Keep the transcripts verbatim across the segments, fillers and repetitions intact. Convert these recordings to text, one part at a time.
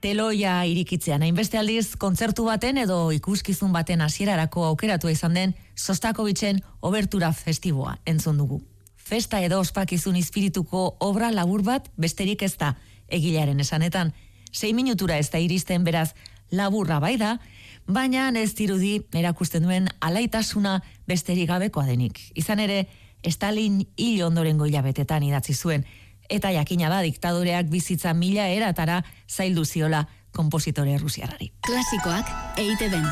Teloia irikitzean, hainbeste aldiz kontzertu baten edo ikuskizun baten hasierarako aukeratu izan den Sostakovitzen Obertura Festiboa entzun dugu. Festa edo ospakizun espirituko obra labur bat besterik ez da egilearen esanetan. Sei minutura ez da iristen, beraz laburra bai da, baina ez dirudi erakusten duen alaitasuna besterik gabekoa denik. Izan ere, Stalin hil ondorengo hilabetetan idatzi zuen, eta jakina da diktadoreak bizitza mila eratara zaildu ziola konpositore rusiarrari. Klasikoak E I TeBen.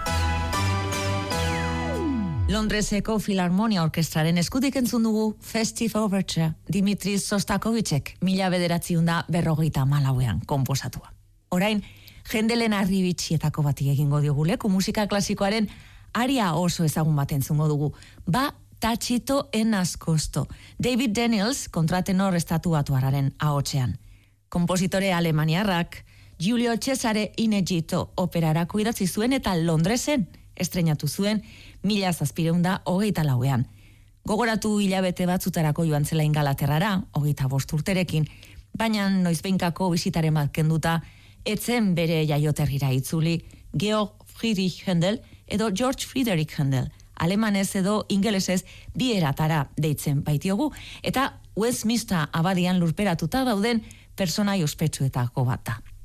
Londreseko Filarmonia Orkestraren eskutik entzun dugu Festive Overture, Dimitri Sostakovicek mila bederatziun da berrogeita malauean konposatua. Orain, Hendelen arribitxietako bati egingo diogu leku musika klasikoaren aria oso ezagun bat entzungo dugu. Ba, Tachito en Ascosto, David Daniels kontratenor estatuatuararen ahotsean. Kompositore alemaniarrak Giulio Cesare in Egitto operarako idatzi zuen eta Londresen estreinatu zuen mila zazpireun da hogeita lauean. Gogoratu hilabete batzutarako joan zela Ingalaterrara, hogeita bost urterekin, baina noizbeinkako bisitaren bat kenduta, etzen bere jaioterrira itzuli Georg Friedrich Händel edo George Friedrich Händel, alemanez edo ingelesez bi eratara deitzen baitiogu, eta Westminster abadian lurperatuta dauden personai ospetsuetako bat da.